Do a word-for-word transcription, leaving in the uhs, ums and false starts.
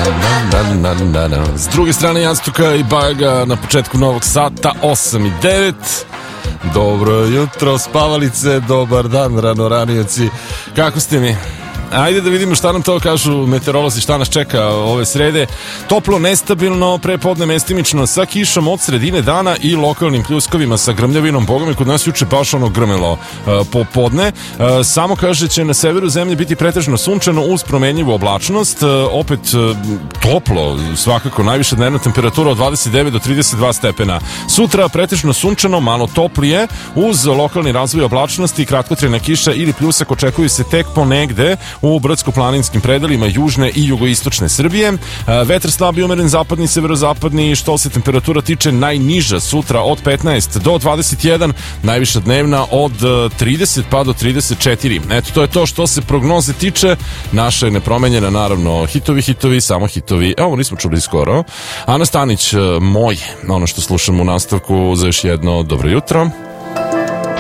Na, na, na, na. S druge strane Jastuka i Bajaga na početku novog sata, osam i devet. Dobro jutro, spavalice, dobar dan, ranoranioci. Kako ste mi? Ajde da vidimo šta nam to kažu meteorolozi, šta nas čeka ove srede. Toplo, nestabilno, prepodne mestimično sa kišom od sredine dana i lokalnim pljuskovima sa grmljavinom. Boga mi, kod nas juče baš ono grmelo uh, popodne. Uh, samo kaže će na severu zemlje biti pretežno sunčano uz promenljivu oblačnost. Uh, opet uh, toplo, svakako najviša dnevna temperatura od dvadeset devet do trideset dva stepena. Sutra pretežno sunčano, malo toplije, uz lokalni razvoj oblačnosti, kratkotrajna kiša ili pljusak očekuju se tek ponegde u brdsko-planinskim predelima južne i jugoistočne Srbije. Vetar slab i umeren zapadni, severozapadni, što se temperatura tiče najniža sutra od petnaest do dvadeset jedan, najviša dnevna od trideset pa do trideset četiri. Eto, to je to što se prognoze tiče. Naša je nepromenjena, naravno, hitovi, hitovi, samo hitovi. Evo, nismo čuli skoro. Ana Stanić, moj, ono što slušamo u nastavku za još jedno dobro jutro.